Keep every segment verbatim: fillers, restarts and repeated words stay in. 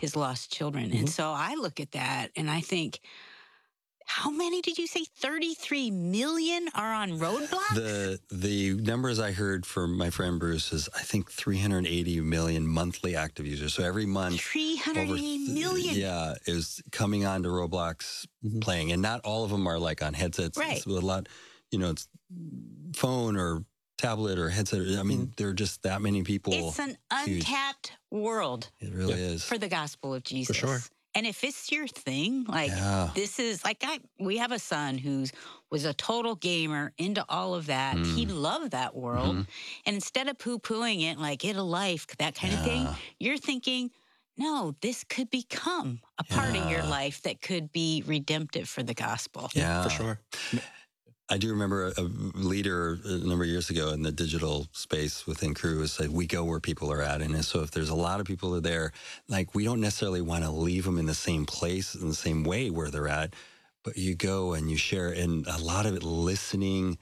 his lost children. Mm-hmm. And so I look at that and I think, how many did you say? thirty-three million are on roadblocks? The the numbers I heard from my friend Bruce is, I think, three hundred eighty million monthly active users. So every month, three hundred eighty over, million. Yeah, is coming on to Roblox mm-hmm. playing. And not all of them are like on headsets. Right. It's a lot, you know, it's phone or tablet or headset. I mean, mm-hmm. there are just that many people. It's an untapped huge. world. It really yeah. is. For the gospel of Jesus. For sure. And if it's your thing, like yeah. this is like I, we have a son who's was a total gamer into all of that. Mm. He loved that world. Mm-hmm. And instead of poo-pooing it, like get a life, that kind yeah. of thing, you're thinking, no, this could become a part yeah. of your life that could be redemptive for the gospel. Yeah, for sure. I do remember a leader a number of years ago in the digital space within Cru said, we go where people are at. And so if there's a lot of people there, like we don't necessarily want to leave them in the same place, in the same way where they're at, but you go and you share, and a lot of it listening,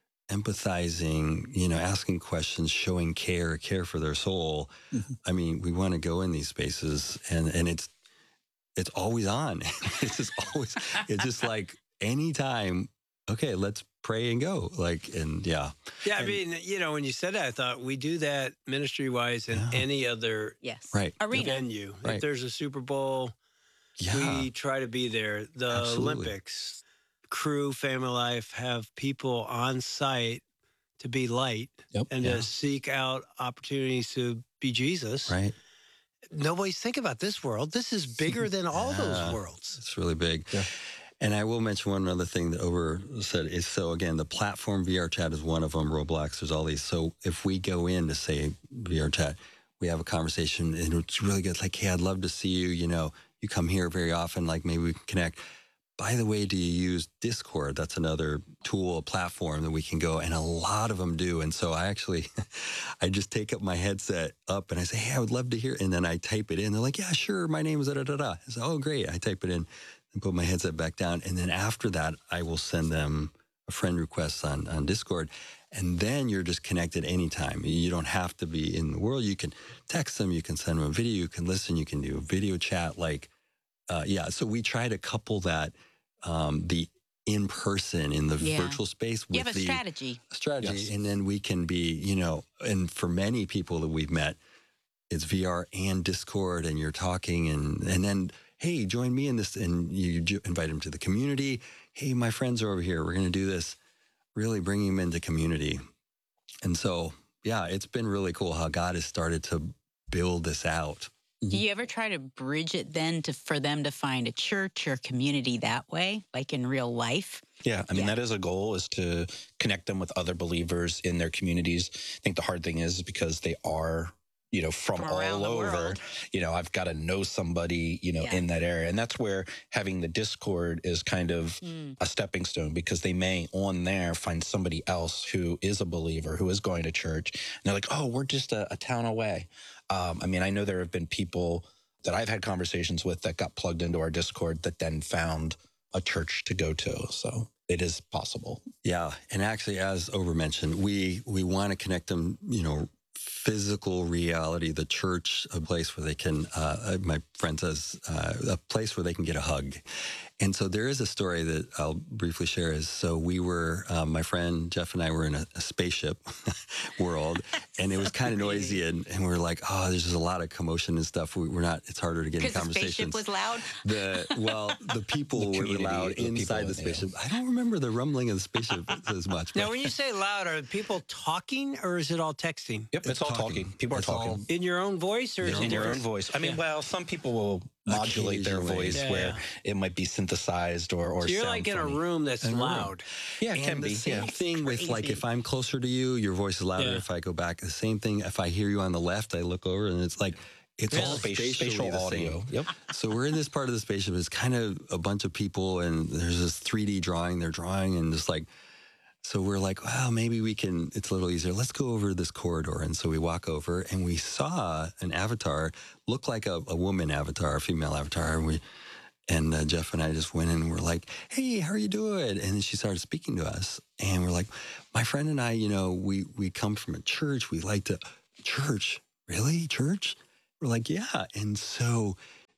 empathizing, you know, asking questions, showing care, care for their soul. Mm-hmm. I mean, we want to go in these spaces and, and it's, it's always on. It's just always, it's just like anytime, okay, let's pray and go. Like, and yeah. Yeah, I and, mean, you know, when you said that, I thought we do that ministry-wise in yeah. any other yes. right. arena. venue. Right. If there's a Super Bowl, yeah. we try to be there. The Absolutely. Olympics, Cru, Family Life have people on site to be light yep. and yeah. to seek out opportunities to be Jesus. Right. Nobody's thinking about this world. This is bigger than all yeah. those worlds. It's really big. Yeah. And I will mention one other thing that Ober said is, so again, the platform V R Chat is one of them, Roblox, there's all these. So if we go in to say V R Chat, we have a conversation and it's really good. Like, hey, I'd love to see you, you know, you come here very often, like maybe we can connect. By the way, do you use Discord? That's another tool, a platform that we can go, and a lot of them do. And so I actually, I just take up my headset up and I say, hey, I would love to hear, and then I type it in. They're like, yeah, sure, my name is da-da-da-da. I say, oh, great. I type it in and put my headset back down. And then after that, I will send them a friend request on, on Discord. And then you're just connected anytime. You don't have to be in the world. You can text them, you can send them a video, you can listen, you can do a video chat. Like, uh, yeah, so we try to couple that, um, the in-person in the yeah. virtual space with you have a the strategy. strategy. Yes. And then we can be, you know, and for many people that we've met, it's V R and Discord, and you're talking, and, and then, hey, join me in this, and you ju- invite them to the community. Hey, my friends are over here. We're going to do this. Really bringing them into community. And so, yeah, it's been really cool how God has started to build this out. Do you ever try to bridge it then to for them to find a church or community that way, like in real life? Yeah, I mean, Yeah. that is a goal, is to connect them with other believers in their communities. I think the hard thing is because they are, you know, from, From around all the over, world. you know, I've got to know somebody, you know, Yeah. in that area. And that's where having the Discord is kind of Mm. a stepping stone, because they may on there find somebody else who is a believer, who is going to church. And they're like, oh, we're just a, a town away. Um, I mean, I know there have been people that I've had conversations with that got plugged into our Discord that then found a church to go to. So it is possible. Yeah. And actually, as Ober mentioned, we, we want to connect them, you know, physical reality, the church, a place where they can, uh, my friend says, uh, a place where they can get a hug. And so there is a story that I'll briefly share is, so we were, um, my friend Jeff and I were in a, a spaceship world, and it was kind of noisy, and, and we were like, oh, there's just a lot of commotion and stuff. We, we're not, it's harder to get in Because the conversations. spaceship was loud? The, well, the people The were community, loud the people inside the in, spaceship. I don't remember the rumbling of the spaceship as much. Now, but- when you say loud, are people talking or is it all texting? Yep, it's, It's all talking. talking. People are It's talking. all- In your own voice, or Your is own it In your your own voice. I mean, Yeah. well, some people will modulate their Occasionally. voice Yeah, where yeah. it might be synthesized or or So you're sound like in funny. a room that's In a room. loud. Yeah, it And can the be. same Yeah. thing with, like, crazy. if I'm closer to you, your voice is louder. Yeah. If I go back, the same thing. If I hear you on the left, I look over, and it's like, it's Really? all Spatial, spatially spatial the audio. same. Yep. So we're in this part of the spaceship. It's kind of a bunch of people, and there's this three D drawing. They're drawing, and just like, so we're like, well, maybe we can, it's a little easier. Let's go over this corridor. And so we walk over, and we saw an avatar look like a, a woman avatar, a female avatar. And we, and uh, Jeff and I just went in and we're like, hey, how are you doing? And then she started speaking to us. And we're like, my friend and I, you know, we, we come from a church. We like to, church, really? Church? We're like, yeah. And so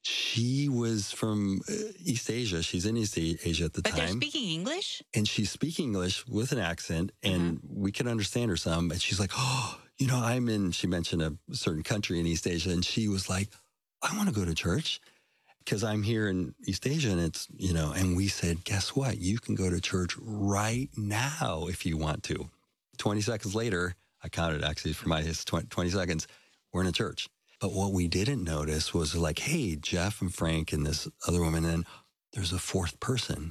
She was from uh, East Asia. She's in East A- Asia at the But they're time. speaking English? And she's speaking English with an accent, and we can understand her some. And she's like, oh, you know, I'm in, she mentioned a certain country in East Asia. And she was like, I want to go to church because I'm here in East Asia. And it's, you know, and we said, guess what? You can go to church right now if you want to. twenty seconds later, I counted actually for my his twenty seconds, we're in a church. But what we didn't notice was like, hey, Jeff and Frank and this other woman, and then there's a fourth person.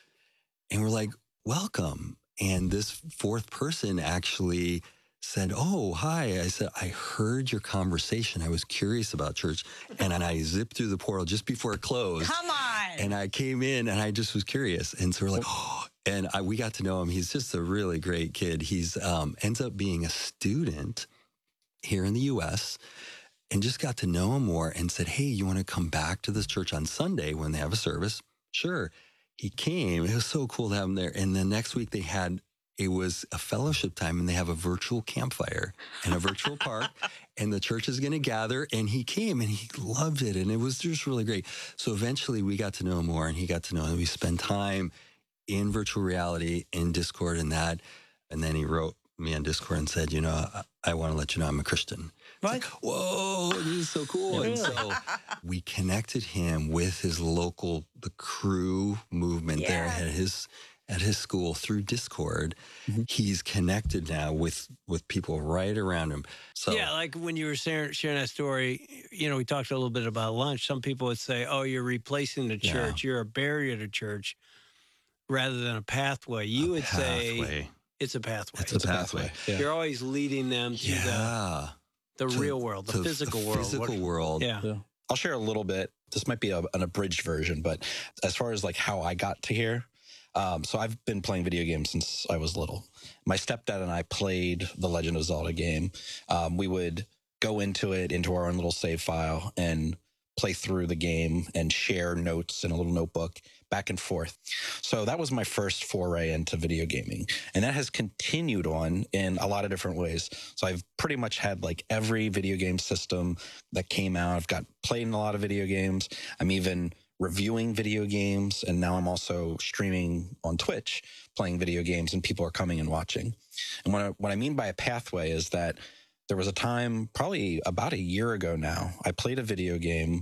And we're like, welcome. And this fourth person actually said, oh, hi. I said, I heard your conversation. I was curious about church. And, and I zipped through the portal just before it closed. Come on. And I came in and I just was curious. And so we're like, oh, and I, we got to know him. He's just a really great kid. He's um, ends up being a student here in the U S and just got to know him more and said, hey, you want to come back to this church on Sunday when they have a service? Sure. He came. It was so cool to have him there. And then next week they had, it was a fellowship time and they have a virtual campfire and a virtual park and the church is going to gather. And he came and he loved it. And it was just really great. So eventually we got to know him more and he got to know him. We spent time in virtual reality, in Discord and that. And then he wrote me on Discord and said, you know, I, I want to let you know I'm a Christian. What? Like, whoa, this is so cool. And so we connected him with his local, the crew movement there Yeah. at his at his school through Discord. Mm-hmm. He's connected now with with people right around him. So Yeah, like when you were sharing, sharing that story, you know, we talked a little bit about lunch. Some people would say, oh, you're replacing the Yeah. church. You're a barrier to church rather than a pathway. You a would say pathway. it's a pathway. It's a pathway. Yeah. You're always leading them to Yeah. the, the To- real world, the to physical world. Physical What- world. Yeah. Yeah. I'll share a little bit. This might be a, an abridged version, but as far as like how I got to here, um, so I've been playing video games since I was little. My stepdad and I played the Legend of Zelda game. Um, we would go into it, into our own little save file and play through the game and share notes in a little notebook back and forth. So that was my first foray into video gaming. And that has continued on in a lot of different ways. So I've pretty much had like every video game system that came out. I've got played in a lot of video games. I'm even reviewing video games. And now I'm also streaming on Twitch, playing video games, and people are coming and watching. And what I, what I mean by a pathway is that there was a time, probably about a year ago now, I played a video game,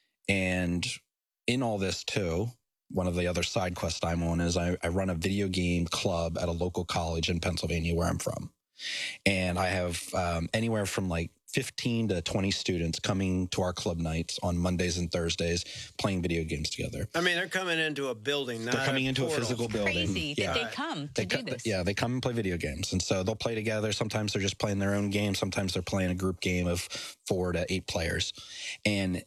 and in all this too, one of the other side quests I'm on is I, I run a video game club at a local college in Pennsylvania where I'm from. And I have um, anywhere from like fifteen to twenty students coming to our club nights on Mondays and Thursdays playing video games together. I mean, they're coming into a building, not They're coming into a portal. physical building. Crazy Yeah. that they come to They do co- this. Yeah, they come and play video games. And so they'll play together. Sometimes they're just playing their own game. Sometimes they're playing a group game of four to eight players. And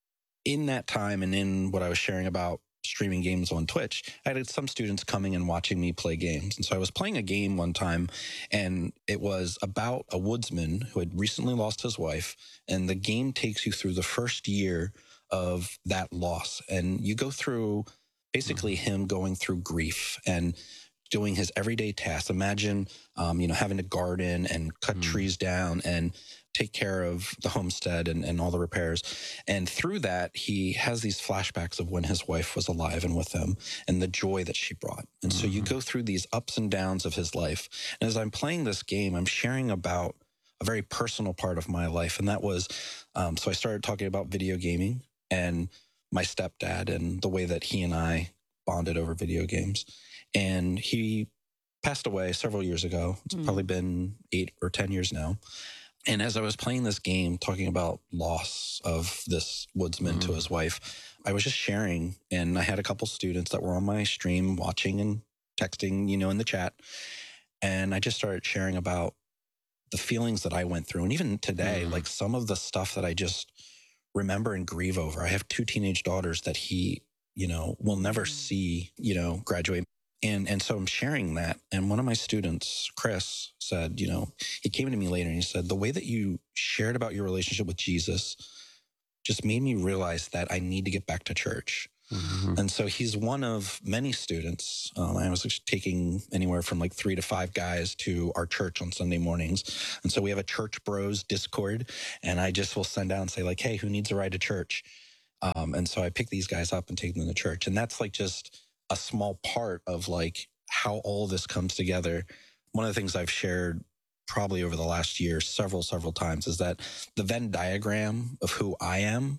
in that time and in what I was sharing about streaming games on Twitch, I had some students coming and watching me play games. And so I was playing a game one time, and it was about a woodsman who had recently lost his wife. And the game takes you through the first year of that loss. And you go through basically him going through grief and doing his everyday tasks. Imagine, um, you know, having to garden and cut Mm. trees down and take care of the homestead and, and all the repairs. And through that, he has these flashbacks of when his wife was alive and with him and the joy that she brought. And so you Mhm. go through these ups and downs of his life. And as I'm playing this game, I'm sharing about a very personal part of my life. And that was, um, so I started talking about video gaming and my stepdad and the way that he and I bonded over video games. And he passed away several years ago. It's Mm. probably been eight or ten years now. And as I was playing this game, talking about loss of this woodsman to Mm. his wife, I was just sharing. And I had a couple students that were on my stream watching and texting, you know, in the chat. And I just started sharing about the feelings that I went through. And even today, Mm. like some of the stuff that I just remember and grieve over. I have two teenage daughters that he, you know, will never see, you know, graduate. And and so I'm sharing that. And one of my students, Chris, said, you know, he came to me later and he said, the way that you shared about your relationship with Jesus just made me realize that I need to get back to church. Mhm. And so he's one of many students. Um, I was taking anywhere from like three to five guys to our church on Sunday mornings. And so we have a Church Bros Discord. And I just will send out and say like, hey, who needs a ride to church? Um, and so I pick these guys up and take them to church. And that's like just a small part of like how all this comes together. One of the things I've shared probably over the last year, several, several times, is that the Venn diagram of who I am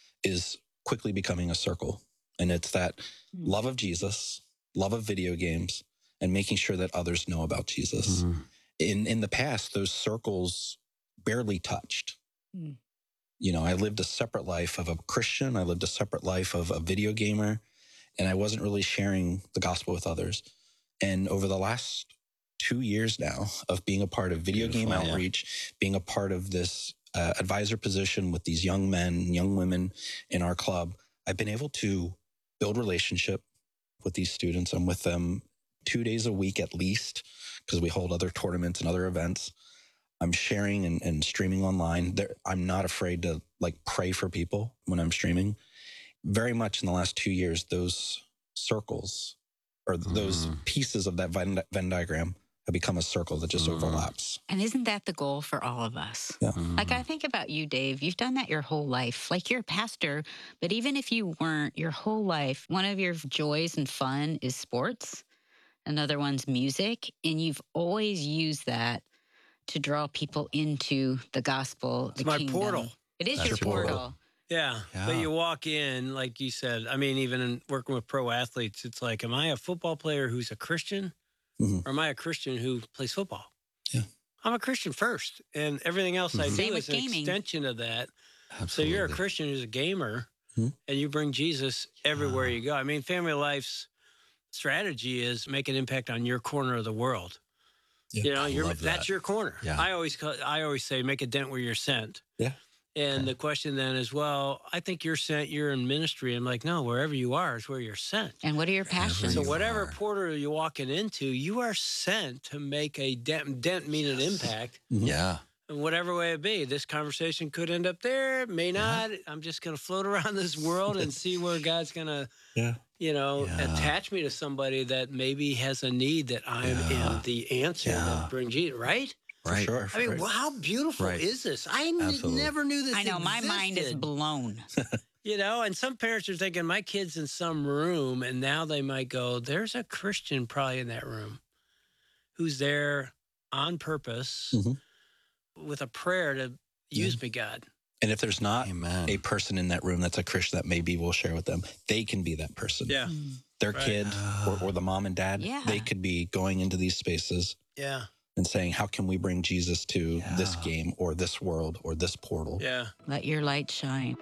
is quickly becoming a circle. And it's that mm. love of Jesus, love of video games, and making sure that others know about Jesus. Mm. In in the past, those circles barely touched. Mm. You know, I lived a separate life of a Christian. I lived a separate life of a video gamer, and I wasn't really sharing the gospel with others. And over the last two years now of being a part of video Beautiful, game outreach, yeah. being a part of this uh, advisor position with these young men, young women in our club, I've been able to build relationship with these students. I'm with them two days a week at least, because we hold other tournaments and other events. I'm sharing and, and streaming online. There, I'm not afraid to like pray for people when I'm streaming. Very much in the last two years, those circles or mm. those pieces of that Venn, Venn diagram have become a circle that just mm. overlaps. And isn't that the goal for all of us? Yeah. Mm. Like I think about you, Dave. You've done that your whole life. Like you're a pastor, but even if you weren't, your whole life, one of your joys and fun is sports. Another one's music. And you've always used that to draw people into the gospel, it's the my kingdom. Portal. It is That's your your portal. portal. Yeah. yeah. But you walk in, like you said, I mean, even in working with pro athletes, it's like, am I a football player who's a Christian mm-hmm. or am I a Christian who plays football? Yeah. I'm a Christian first, and everything else mm-hmm. I do Same is with an gaming. extension of that. Absolutely. So you're a Christian who's a gamer mm-hmm. and you bring Jesus everywhere you go. I mean, Family Life's strategy is make an impact on your corner of the world. Yeah, you know, you're, that. that's your corner. Yeah. I always call, I always say make a dent where you're sent. Yeah. And okay. the question then is, well, I think you're sent, you're in ministry. I'm like, no, wherever you are is where you're sent. And what are your passions? So whatever portal you're walking into, you are sent to make a dent, dent meaning yes. impact. Mm-hmm. Yeah. In whatever way it be. This conversation could end up there, may not. Yeah. I'm just going to float around this world and see where God's going to, yeah. you know, yeah. attach me to somebody that maybe has a need that I yeah. am the answer yeah. that brings Jesus, right? For right. sure. I mean, right. well, how beautiful right. is this? I n- Absolutely. never knew this I know, existed. my mind is blown. You know, and some parents are thinking, my kid's in some room, and now they might go, there's a Christian probably in that room who's there on purpose mm-hmm. with a prayer to use yeah. me, God. And if there's not Amen. a person in that room that's a Christian that maybe we'll share with them, they can be that person. Yeah. Mm. Their Right. kid or, or the mom and dad, Yeah. they could be going into these spaces Yeah. and saying, how can we bring Jesus to Yeah. this game or this world or this portal? Yeah. Let your light shine.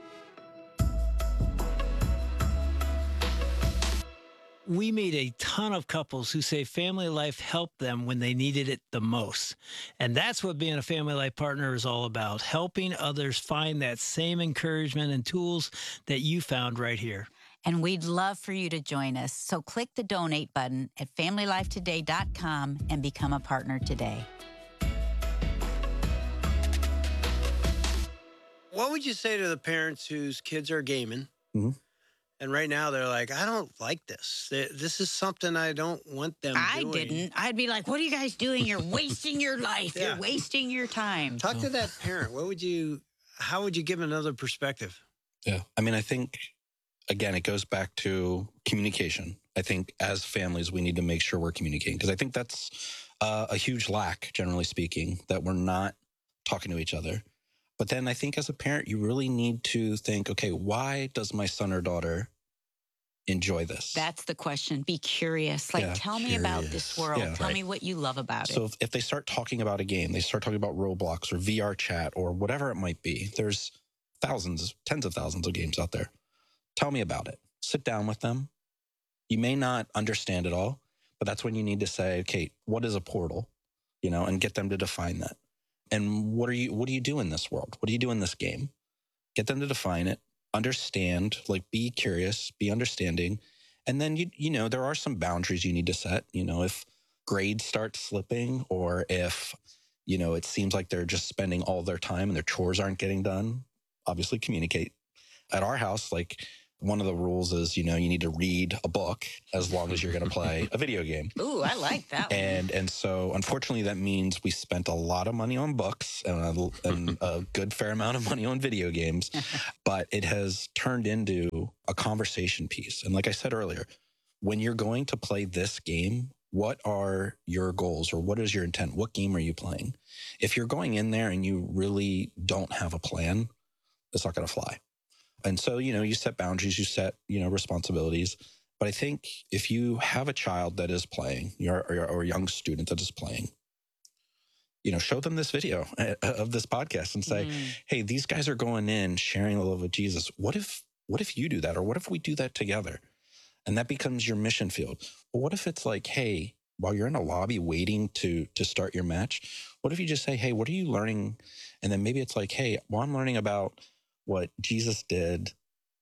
We meet a ton of couples who say Family Life helped them when they needed it the most. And that's what being a Family Life partner is all about, helping others find that same encouragement and tools that you found right here. And we'd love for you to join us. So click the donate button at family life today dot com and become a partner today. What would you say to the parents whose kids are gaming? Mm-hmm. And right now they're like, I don't like this. This is something I don't want them I doing. didn't. I'd be like, what are you guys doing? You're wasting your life. Yeah. You're wasting your time. Talk to that parent. What would you, how would you give another perspective? Yeah. I mean, I think, again, it goes back to communication. I think as families, we need to make sure we're communicating because I think that's uh, a huge lack, generally speaking, that we're not talking to each other. But then I think as a parent, you really need to think, okay, why does my son or daughter enjoy this? That's the question. Be curious. Like, Yeah, tell me about this world. Yeah, tell right. me what you love about So it. if, if they start talking about a game, they start talking about Roblox or V R chat or whatever it might be, there's thousands, tens of thousands of games out there. Tell me about it. Sit down with them. You may not understand it all, but that's when you need to say, okay, what is a portal? You know, and get them to define that. And what are you, what do you do in this world? What do you do in this game? Get them to define it, understand, like be curious, be understanding. And then, you, you know, there are some boundaries you need to set. You know, if grades start slipping or if, you know, it seems like they're just spending all their time and their chores aren't getting done, obviously communicate. At our house, like One of the rules is, you know, you need to read a book as long as you're going to play a video game. Ooh, I like that one. And and so, unfortunately, that means we spent a lot of money on books and a, and a good fair amount of money on video games, but it has turned into a conversation piece. And like I said earlier, when you're going to play this game, what are your goals or what is your intent? What game are you playing? If you're going in there and you really don't have a plan, it's not going to fly. And so, you know, you set boundaries, you set, you know, responsibilities. But I think if you have a child that is playing or, or, or a young student that is playing, you know, show them this video of this podcast and say, mm. hey, these guys are going in sharing the love of Jesus. What if, what if you do that? Or what if we do that together? And that becomes your mission field. But what if it's like, hey, while you're in a lobby waiting to to start your match, what if you just say, hey, what are you learning? And then maybe it's like, hey, well, I'm learning about what Jesus did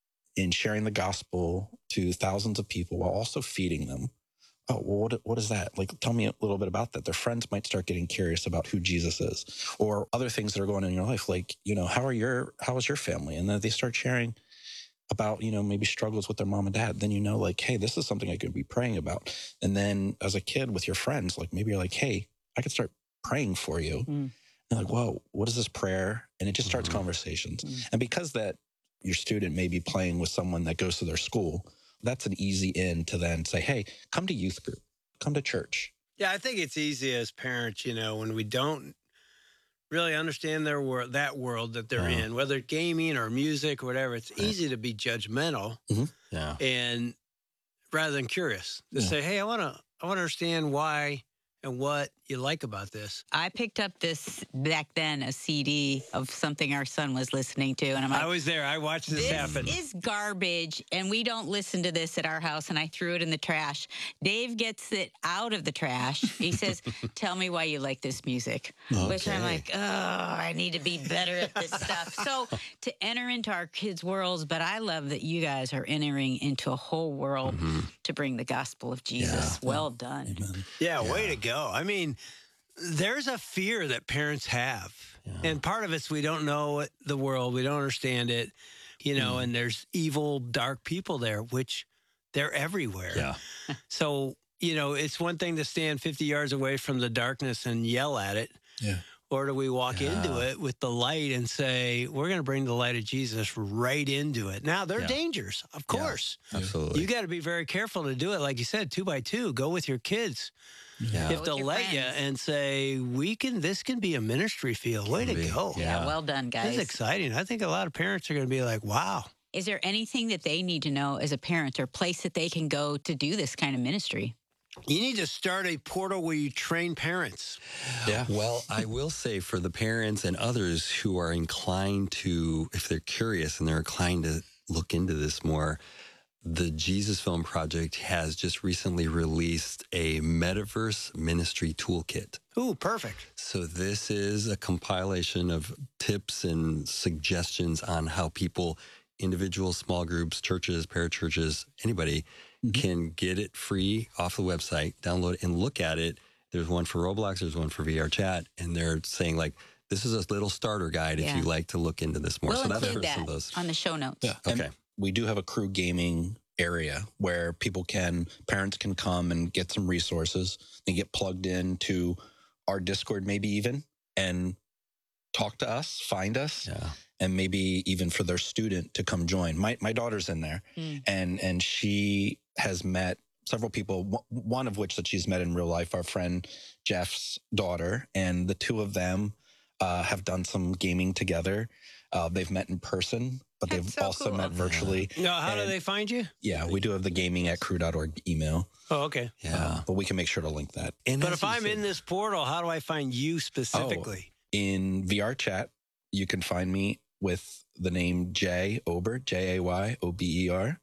in sharing the gospel to thousands of people while also feeding them. Oh, well, what, what is that? Like, tell me a little bit about that. Their friends might start getting curious about who Jesus is or other things that are going on in your life. Like, you know, how are your, how is your family? And then they start sharing about, you know, maybe struggles with their mom and dad. Then, you know, like, hey, this is something I could be praying about. And then as a kid with your friends, like maybe you're like, hey, I could start praying for you. Mm. And like, whoa, what is this prayer? And it just starts mm-hmm. conversations. Mm. And because that your student may be playing with someone that goes to their school, that's an easy in to then say, hey, come to youth group, come to church. Yeah, I think it's easy as parents, you know, when we don't really understand their world, that world that they're yeah. in, whether gaming or music or whatever, it's right. easy to be judgmental mm-hmm. yeah. and rather than curious to yeah. say, hey, I want to, I want to understand why and what you like about this. I picked up this back then, a C D of something our son was listening to. And I'm like, I was there. I watched this, this happen. This is garbage. And we don't listen to this at our house. And I threw it in the trash. Dave gets it out of the trash. He says, tell me why you like this music. Okay. Which I'm like, oh, I need to be better at this stuff. So to enter into our kids' worlds, but I love that you guys are entering into a whole world mm-hmm. to bring the gospel of Jesus. Yeah. Well done. Amen. Yeah, yeah, way to go. I mean, there's a fear that parents have. Yeah. And part of it's we don't know the world. We don't understand it, you know, mm. and there's evil, dark people there, which they're everywhere. Yeah. So, you know, it's one thing to stand fifty yards away from the darkness and yell at it. Yeah. Or do we walk yeah. into it with the light and say, we're going to bring the light of Jesus right into it? Now, there are yeah. dangers, of course. Yeah, absolutely. You got to be very careful to do it. Like you said, two by two, go with your kids. Yeah. If they'll let friends. you and say, we can, this can be a ministry field. Way to go. Yeah. yeah, well done, guys. That's exciting. I think a lot of parents are going to be like, wow. Is there anything that they need to know as a parent or place that they can go to do this kind of ministry? You need to start a portal where you train parents. Yeah. Well, I will say for the parents and others who are inclined to, if they're curious and they're inclined to look into this more, the Jesus Film Project has just recently released a Metaverse Ministry Toolkit. Ooh, perfect. So this is a compilation of tips and suggestions on how people, individuals, small groups, churches, parachurches, anybody mm-hmm. can get it free off the website, download it, and look at it. There's one for Roblox, there's one for V R Chat, and they're saying like, this is a little starter guide yeah. if you like to look into this more. We'll so that's include for that some of those. on the show notes. Yeah. Okay. And we do have a crew gaming area where people can, parents can come and get some resources. They get plugged into our Discord, maybe even, and talk to us, find us, yeah. and maybe even for their student to come join. My my daughter's in there, mm. and and she has met several people, one of which that she's met in real life, our friend Jeff's daughter, and the two of them uh, have done some gaming together. Uh, they've met in person, but That's they've so also cool. met virtually. No, how and, do they find you? Yeah, we do have the gaming at crew dot org email. Oh, okay. Yeah. Uh, but we can make sure to link that. And but if I'm said, in this portal, how do I find you specifically? Oh, in V R Chat, you can find me with the name Jay Ober, J A Y O B E R,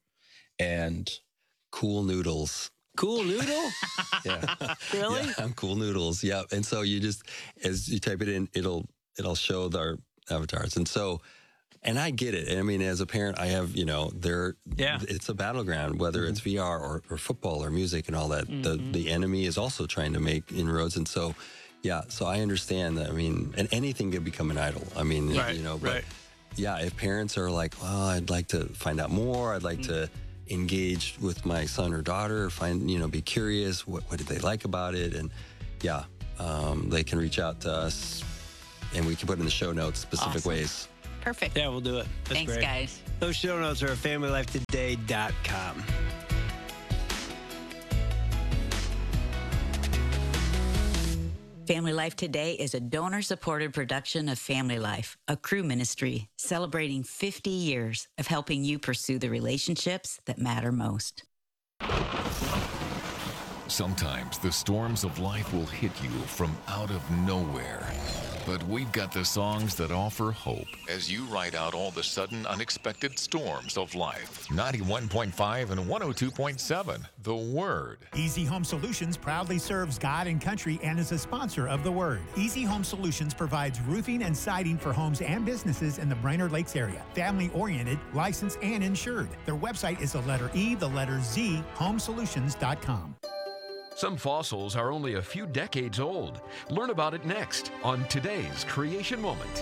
and Cool Noodles. Cool Noodle? Yeah. Really? Yeah, I'm Cool Noodles. Yeah. And so you just, as you type it in, it'll, it'll show our avatars. And so, and I get it. I mean, as a parent, I have, you know, there, yeah. it's a battleground, whether mm-hmm. it's V R or, or football or music and all that. Mm-hmm. The the enemy is also trying to make inroads. And so, yeah, so I understand that. I mean, and anything can become an idol. I mean, right, you know, but right. yeah, if parents are like, well, I'd like to find out more, I'd like mm-hmm. to engage with my son or daughter, find, you know, be curious, what, what did they like about it? And yeah, um, they can reach out to us and we can put in the show notes specific awesome. ways. Perfect. Yeah, we'll do it. That's Thanks, great. guys. Those show notes are at family life today dot com. Family Life Today is a donor-supported production of Family Life, a crew ministry celebrating fifty years of helping you pursue the relationships that matter most. Sometimes the storms of life will hit you from out of nowhere. But we've got the songs that offer hope as you ride out all the sudden unexpected storms of life. ninety-one point five and one oh two point seven, The Word. Easy Home Solutions proudly serves God and country and is a sponsor of The Word. Easy Home Solutions provides roofing and siding for homes and businesses in the Brainerd Lakes area. Family-oriented, licensed, and insured. Their website is the letter E, the letter Z, home solutions dot com. Some fossils are only a few decades old. Learn about it next on today's Creation Moment.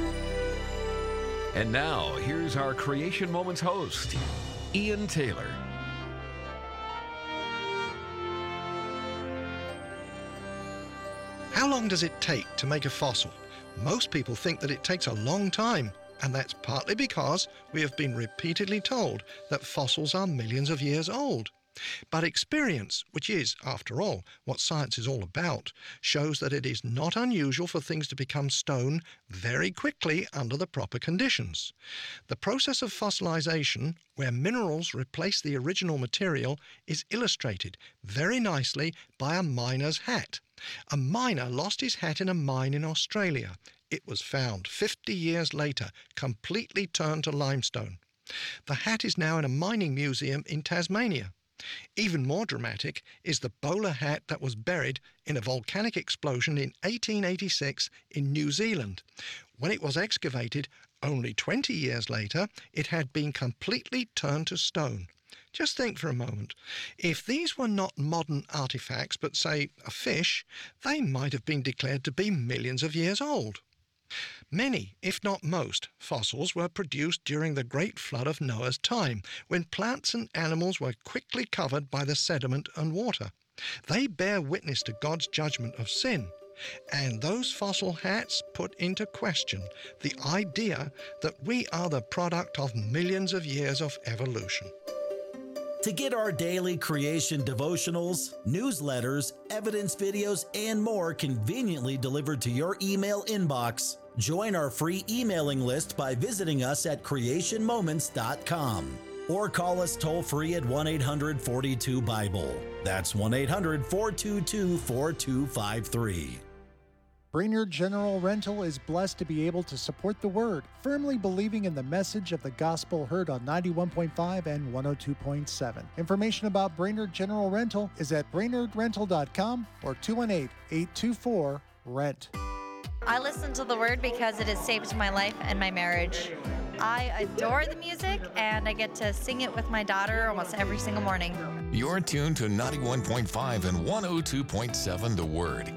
And now, here's our Creation Moments host, Ian Taylor. How long does it take to make a fossil? Most people think that it takes a long time, and that's partly because we have been repeatedly told that fossils are millions of years old. But experience, which is, after all, what science is all about, shows that it is not unusual for things to become stone very quickly under the proper conditions. The process of fossilization, where minerals replace the original material, is illustrated very nicely by a miner's hat. A miner lost his hat in a mine in Australia. It was found fifty years later, completely turned to limestone. The hat is now in a mining museum in Tasmania. Even more dramatic is the bowler hat that was buried in a volcanic explosion in eighteen eighty-six in New Zealand. When it was excavated, only twenty years later, it had been completely turned to stone. Just think for a moment. If these were not modern artifacts, but say a fish, they might have been declared to be millions of years old. Many, if not most, fossils were produced during the great flood of Noah's time, when plants and animals were quickly covered by the sediment and water. They bear witness to God's judgment of sin, and those fossil hats put into question the idea that we are the product of millions of years of evolution. To get our daily creation devotionals, newsletters, evidence videos, and more conveniently delivered to your email inbox, join our free emailing list by visiting us at creation moments dot com or call us toll-free at one eight hundred, four two, Bible. That's one eight hundred, four two two, four two five three. Brainerd General Rental is blessed to be able to support the Word, firmly believing in the message of the gospel heard on ninety-one point five and one oh two point seven. Information about Brainerd General Rental is at brainerd rental dot com or two one eight, eight two four, rent. I listen to the Word because it has saved my life and my marriage. I adore the music, and I get to sing it with my daughter almost every single morning. You're tuned to ninety-one point five and one oh two point seven The Word.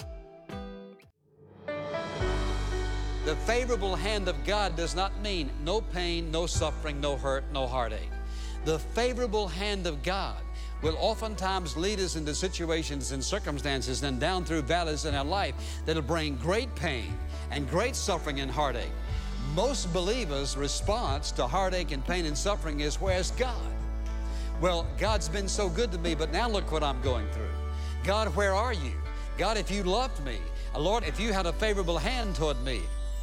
The favorable hand of God does not mean no pain, no suffering, no hurt, no heartache. The favorable hand of God will oftentimes lead us into situations and circumstances and down through valleys in our life that'll bring great pain and great suffering and heartache. Most believers' response to heartache and pain and suffering is, where's God? Well, God's been so good to me, but now look what I'm going through. God, where are you? God, if you loved me, Lord, if you had a favorable hand toward me.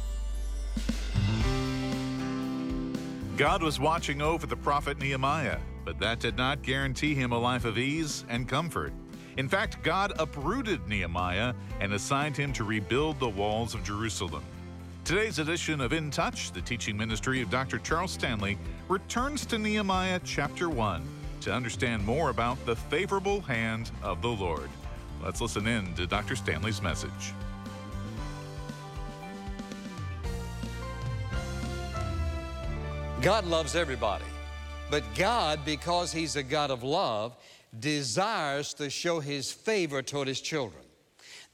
God was watching over the prophet Nehemiah, but that did not guarantee him a life of ease and comfort. In fact, God uprooted Nehemiah and assigned him to rebuild the walls of Jerusalem. Today's edition of In Touch, the teaching ministry of Doctor Charles Stanley, returns to Nehemiah chapter one to understand more about the favorable hand of the Lord. Let's listen in to Doctor Stanley's message. God loves everybody, but God, because He's a God of love, desires to show His favor toward His children.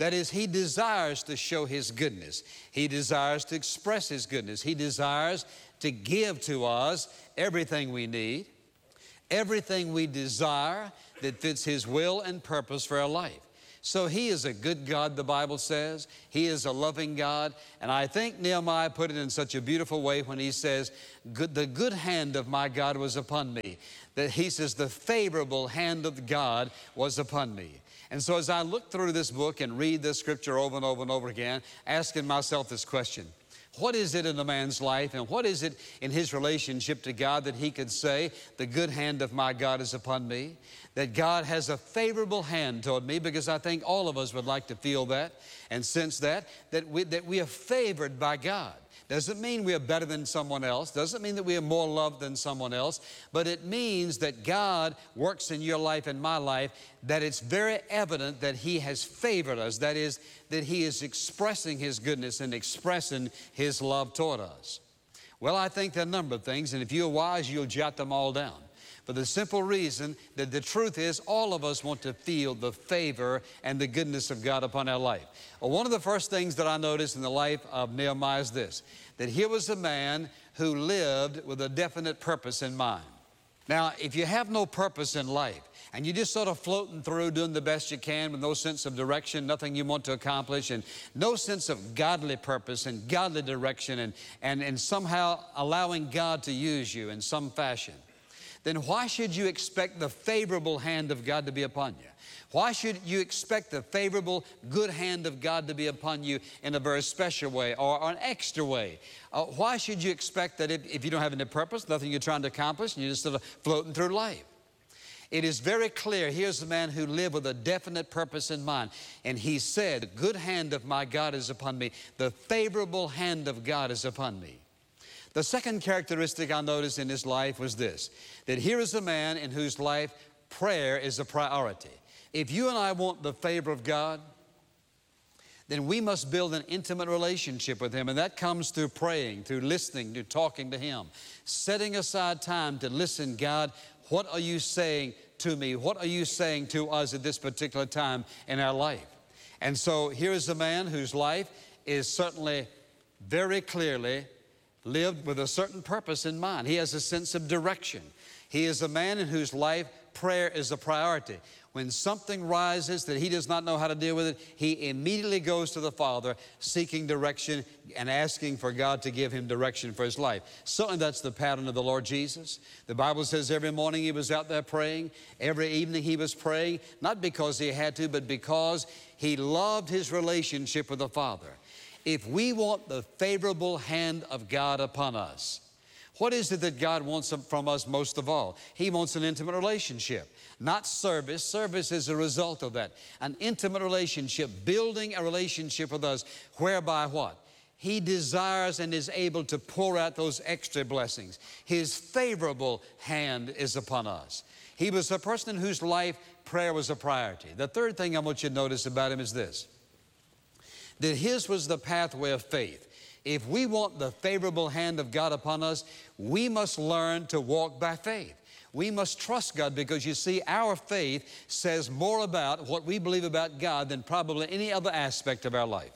That is, he desires to show his goodness. He desires to express his goodness. He desires to give to us everything we need, everything we desire that fits his will and purpose for our life. So he is a good God, the Bible says. He is a loving God. And I think Nehemiah put it in such a beautiful way when he says, good, the good hand of my God was upon me. That he says, the favorable hand of God was upon me. And so as I look through this book and read this scripture over and over and over again, asking myself this question: what is it in a man's life, and what is it in his relationship to God that he could say, the good hand of my God is upon me? That God has a favorable hand toward me, because I think all of us would like to feel that and sense that, that we, that we are favored by God. Doesn't mean we are better than someone else. Doesn't mean that we are more loved than someone else. But it means that God works in your life and my life, that it's very evident that he has favored us. That is, that he is expressing his goodness and expressing his love toward us. Well, I think there are a number of things, and if you're wise, you'll jot them all down. For the simple reason that the truth is, all of us want to feel the favor and the goodness of God upon our life. Well, one of the first things that I noticed in the life of Nehemiah is this: that here was a man who lived with a definite purpose in mind. Now, if you have no purpose in life, and you're just sort of floating through, doing the best you can with no sense of direction, nothing you want to accomplish, and no sense of godly purpose and godly direction, and, and, and somehow allowing God to use you in some fashion, then why should you expect the favorable hand of God to be upon you? Why should you expect the favorable, good hand of God to be upon you in a very special way or an extra way? Uh, why should you expect that if, if you don't have any purpose, nothing you're trying to accomplish, and you're just sort of floating through life? It is very clear. Here's a man who lived with a definite purpose in mind. And he said, the good hand of my God is upon me. The favorable hand of God is upon me. The second characteristic I noticed in his life was this: that here is a man in whose life prayer is a priority. If you and I want the favor of God, then we must build an intimate relationship with him, and that comes through praying, through listening, through talking to him, setting aside time to listen. God, what are you saying to me? What are you saying to us at this particular time in our life? And so here is a man whose life is certainly very clearly lived with a certain purpose in mind. He has a sense of direction. He is a man in whose life prayer is a priority. When something rises that he does not know how to deal with it, he immediately goes to the Father seeking direction and asking for God to give him direction for his life. Certainly that's the pattern of the Lord Jesus. The Bible says every morning he was out there praying. Every evening he was praying, not because he had to, but because he loved his relationship with the Father. If we want the favorable hand of God upon us, what is it that God wants from us most of all? He wants an intimate relationship, not service. Service is a result of that. An intimate relationship, building a relationship with us, whereby what? He desires and is able to pour out those extra blessings. His favorable hand is upon us. He was a person in whose life prayer was a priority. The third thing I want you to notice about him is this: that his was the pathway of faith. If we want the favorable hand of God upon us, we must learn to walk by faith. We must trust God, because you see, our faith says more about what we believe about God than probably any other aspect of our life.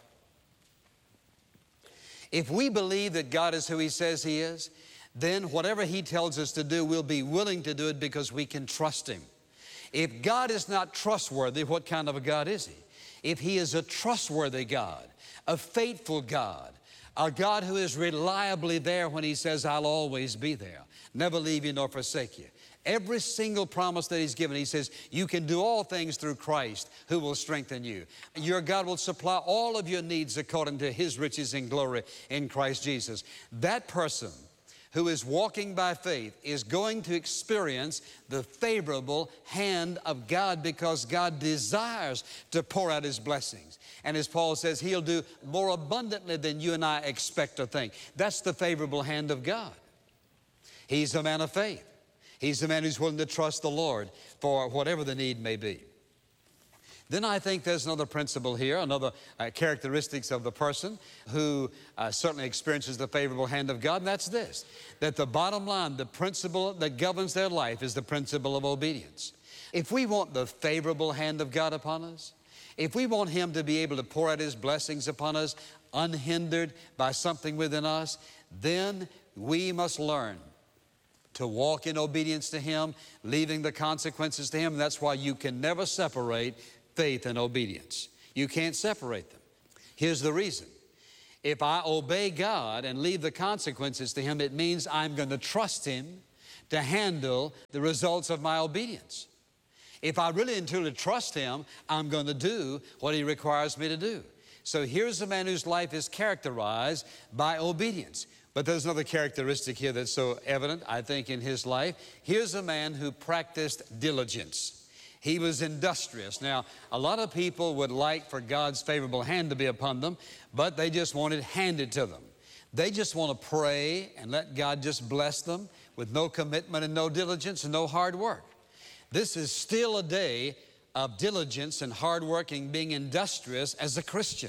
If we believe that God is who he says he is, then whatever he tells us to do, we'll be willing to do it because we can trust him. If God is not trustworthy, what kind of a God is he? If he is a trustworthy God, a faithful God, a God who is reliably there when he says, I'll always be there, never leave you nor forsake you. Every single promise that he's given, he says, you can do all things through Christ who will strengthen you. Your God will supply all of your needs according to his riches and glory in Christ Jesus. That person who is walking by faith is going to experience the favorable hand of God, because God desires to pour out his blessings. And as Paul says, he'll do more abundantly than you and I expect or think. That's the favorable hand of God. He's a man of faith. He's a man who's willing to trust the Lord for whatever the need may be. Then I think there's another principle here, another uh, characteristics of the person who uh, certainly experiences the favorable hand of God, and that's this: that the bottom line, the principle that governs their life, is the principle of obedience. If we want the favorable hand of God upon us, If we want Him to be able to pour out His blessings upon us unhindered by something within us, then we must learn to walk in obedience to Him, leaving the consequences to Him. And that's why you can never separate faith and obedience. You can't separate them. Here's the reason. If I obey God and leave the consequences to Him, it means I'm going to trust Him to handle the results of my obedience. If I really and truly trust Him, I'm going to do what He requires me to do. So here's a man whose life is characterized by obedience. But there's another characteristic here that's so evident, I think, in his life. Here's a man who practiced diligence. He was industrious. Now, a lot of people would like for God's favorable hand to be upon them, but they just want it handed to them. They just want to pray and let God just bless them with no commitment and no diligence and no hard work. This is still a day of diligence and hard working, being industrious as a Christian.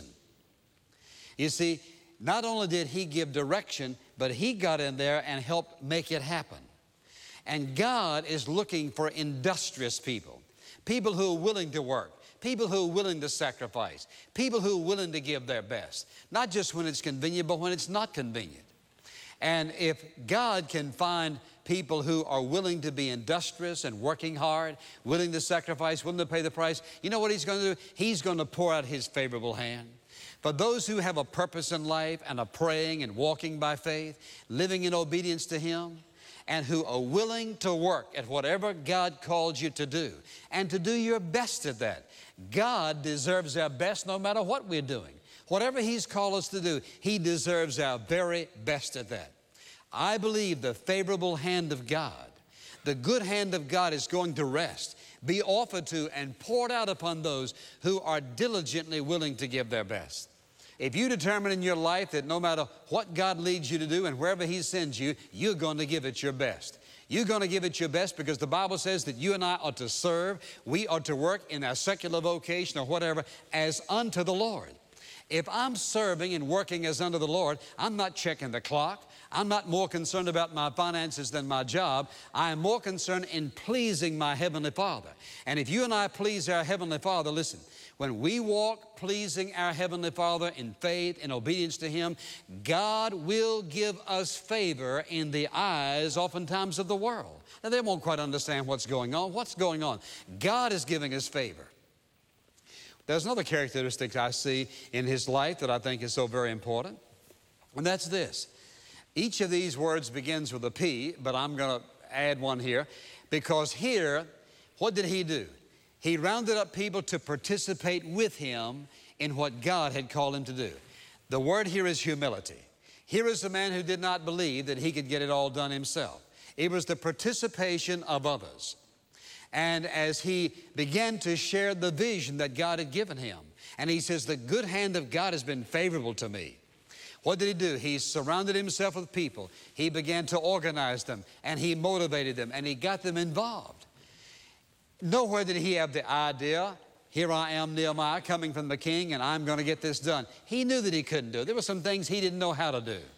You see, not only did he give direction, but he got in there and helped make it happen. And God is looking for industrious people. People who are willing to work, people who are willing to sacrifice, people who are willing to give their best, not just when it's convenient, but when it's not convenient. And if God can find people who are willing to be industrious and working hard, willing to sacrifice, willing to pay the price, you know what He's going to do? He's going to pour out His favorable hand. For those who have a purpose in life and are praying and walking by faith, living in obedience to Him, and who are willing to work at whatever God called you to do and to do your best at that. God deserves our best no matter what we're doing. Whatever He's called us to do, He deserves our very best at that. I believe the favorable hand of God, the good hand of God is going to rest, be offered to and poured out upon those who are diligently willing to give their best. If you determine in your life that no matter what God leads you to do and wherever He sends you, you're going to give it your best. You're going to give it your best because the Bible says that you and I are to serve. We are to work in our secular vocation or whatever as unto the Lord. If I'm serving and working as unto the Lord, I'm not checking the clock. I'm not more concerned about my finances than my job. I am more concerned in pleasing my Heavenly Father. And if you and I please our Heavenly Father, listen, when we walk pleasing our Heavenly Father in faith and obedience to Him, God will give us favor in the eyes oftentimes of the world. Now, they won't quite understand what's going on. What's going on? God is giving us favor. There's another characteristic I see in his life that I think is so very important, and that's this. Each of these words begins with a P, but I'm going to add one here, because here, what did he do? He rounded up people to participate with him in what God had called him to do. The word here is humility. Here is a man who did not believe that he could get it all done himself. It was the participation of others. And as he began to share the vision that God had given him, and he says, the good hand of God has been favorable to me. What did he do? He surrounded himself with people. He began to organize them, and he motivated them, and he got them involved. Nowhere did he have the idea, here I am, Nehemiah, coming from the king, and I'm going to get this done. He knew that he couldn't do it. There were some things he didn't know how to do.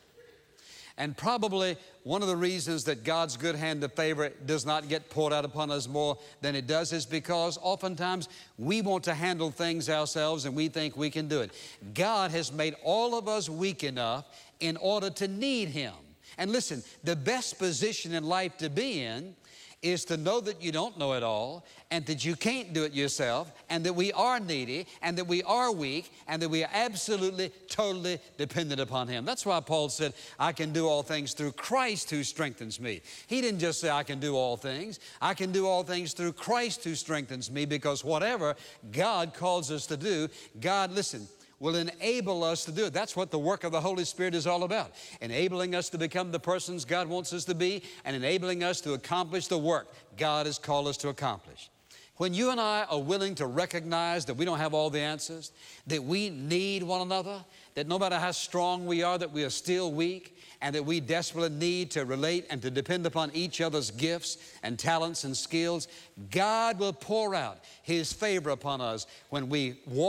And probably one of the reasons that God's good hand of favor does not get poured out upon us more than it does is because oftentimes we want to handle things ourselves and we think we can do it. God has made all of us weak enough in order to need Him. And listen, the best position in life to be in is to know that you don't know it all and that you can't do it yourself and that we are needy and that we are weak and that we are absolutely, totally dependent upon Him. That's why Paul said, I can do all things through Christ who strengthens me. He didn't just say, I can do all things. I can do all things through Christ who strengthens me, because whatever God calls us to do, God, listen, will enable us to do it. That's what the work of the Holy Spirit is all about. Enabling us to become the persons God wants us to be and enabling us to accomplish the work God has called us to accomplish. When you and I are willing to recognize that we don't have all the answers, that we need one another, that no matter how strong we are, that we are still weak, and that we desperately need to relate and to depend upon each other's gifts and talents and skills, God will pour out His favor upon us when we walk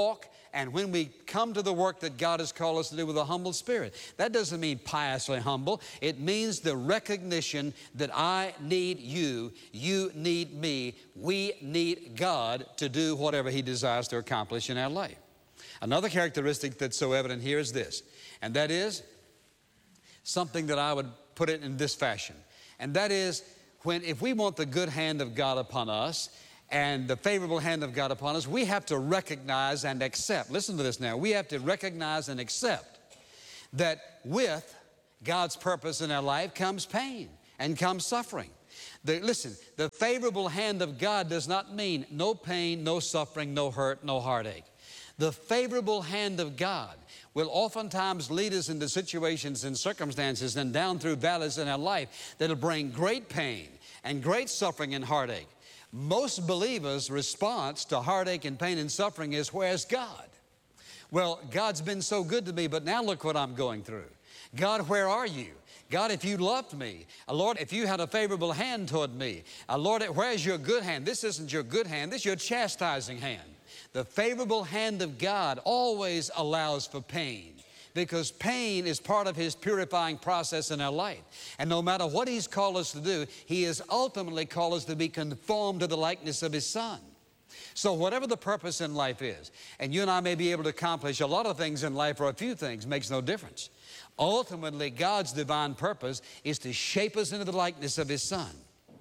and when we come to the work that God has called us to do with a humble spirit. That doesn't mean piously humble. It means the recognition that I need you, you need me, we need God to do whatever He desires to accomplish in our life. Another characteristic that's so evident here is this, and that is something that I would put it in this fashion, and that is when if we want the good hand of God upon us and the favorable hand of God upon us, we have to recognize and accept. Listen to this now. We have to recognize and accept that with God's purpose in our life comes pain and comes suffering. The, listen, the favorable hand of God does not mean no pain, no suffering, no hurt, no heartache. The favorable hand of God will oftentimes lead us into situations and circumstances and down through valleys in our life that'll bring great pain and great suffering and heartache. Most believers' response to heartache and pain and suffering is, where's God? Well, God's been so good to me, but now look what I'm going through. God, where are you? God, if you loved me, uh, Lord, if you had a favorable hand toward me, uh, Lord, where's your good hand? This isn't your good hand, this is your chastising hand. The favorable hand of God always allows for pain, because pain is part of His purifying process in our life. And no matter what He's called us to do, He has ultimately called us to be conformed to the likeness of His Son. So whatever the purpose in life is, and you and I may be able to accomplish a lot of things in life or a few things, makes no difference. Ultimately, God's divine purpose is to shape us into the likeness of His Son.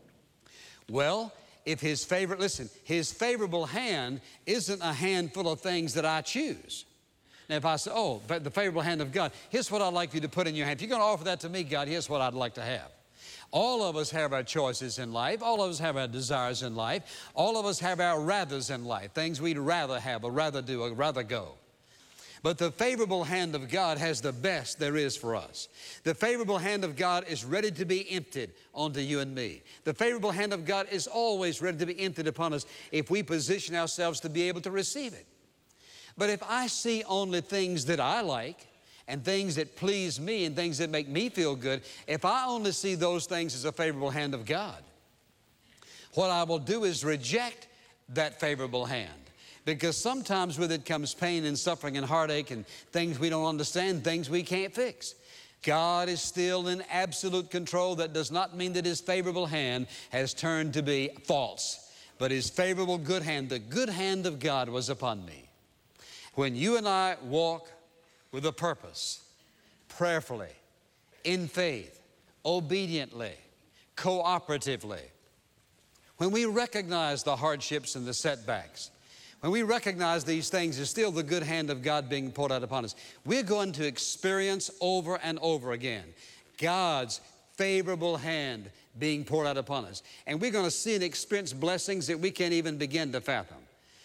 Well, if His favorite, listen, His favorable hand isn't a handful of things that I choose. Now, if I say, oh, but the favorable hand of God, here's what I'd like you to put in your hand. If you're going to offer that to me, God, here's what I'd like to have. All of us have our choices in life. All of us have our desires in life. All of us have our rathers in life, things we'd rather have or rather do or rather go. But the favorable hand of God has the best there is for us. The favorable hand of God is ready to be emptied onto you and me. The favorable hand of God is always ready to be emptied upon us if we position ourselves to be able to receive it. But if I see only things that I like and things that please me and things that make me feel good, if I only see those things as a favorable hand of God, what I will do is reject that favorable hand. Because sometimes with it comes pain and suffering and heartache and things we don't understand, things we can't fix. God is still in absolute control. That does not mean that His favorable hand has turned to be false. But His favorable good hand, the good hand of God was upon me. When you and I walk with a purpose, prayerfully, in faith, obediently, cooperatively, when we recognize the hardships and the setbacks, when we recognize these things as still the good hand of God being poured out upon us, we're going to experience over and over again God's favorable hand being poured out upon us. And we're going to see and experience blessings that we can't even begin to fathom.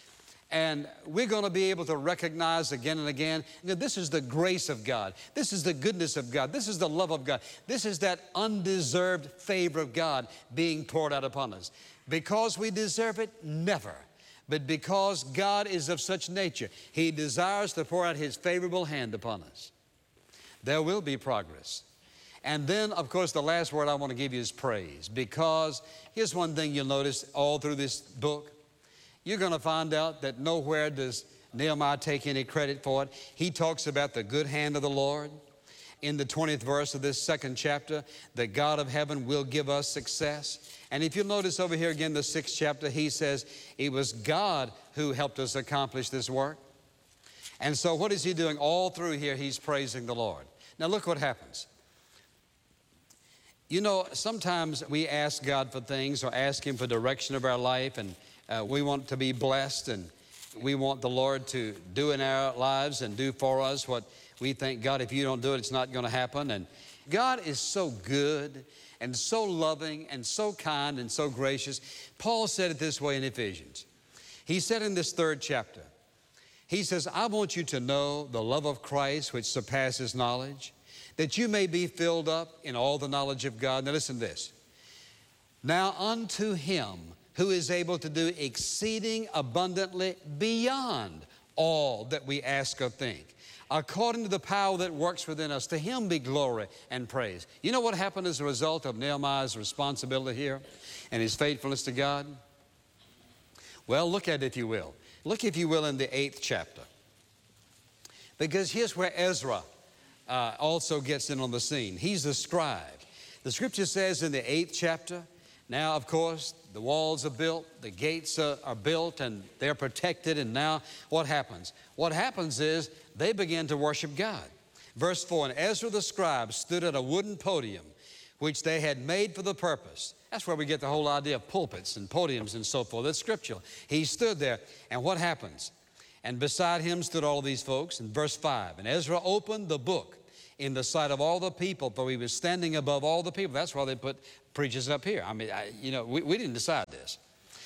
And we're going to be able to recognize again and again, you know, this is the grace of God. This is the goodness of God. This is the love of God. This is that undeserved favor of God being poured out upon us. Because we deserve it? Never. But because God is of such nature, He desires to pour out His favorable hand upon us. There will be progress. And then, of course, the last word I want to give you is praise. Because here's one thing you'll notice all through this book. You're going to find out that nowhere does Nehemiah take any credit for it. He talks about the good hand of the Lord. In the twentieth verse of this second chapter, the God of heaven will give us success. And if you'll notice over here again, the sixth chapter, he says, it was God who helped us accomplish this work. And so what is he doing? All through here, he's praising the Lord. Now look what happens. You know, sometimes we ask God for things or ask Him for direction of our life, and uh, we want to be blessed, and we want the Lord to do in our lives and do for us what we think, God, if you don't do it, it's not going to happen. And God is so good and so loving and so kind and so gracious. Paul said it this way in Ephesians. He said in this third chapter, he says, I want you to know the love of Christ which surpasses knowledge, that you may be filled up in all the knowledge of God. Now listen to this. Now unto Him who is able to do exceeding abundantly beyond all that we ask or think, according to the power that works within us, to Him be glory and praise. You know what happened as a result of Nehemiah's responsibility here and his faithfulness to God? Well, look at it if you will. Look, if you will, in the eighth chapter. Because here's where Ezra uh, also gets in on the scene. He's the scribe. The scripture says in the eighth chapter, now, of course, the walls are built, the gates are, are built, and they're protected, and now what happens? What happens is they begin to worship God. Verse four, and Ezra the scribe stood at a wooden podium, which they had made for the purpose. That's where we get the whole idea of pulpits and podiums and so forth. That's scriptural. He stood there, and what happens? And beside him stood all these folks. In verse five, and Ezra opened the book in the sight of all the people, for he was standing above all the people. That's why they put preachers up here. I mean, I, you know, we, we didn't decide this.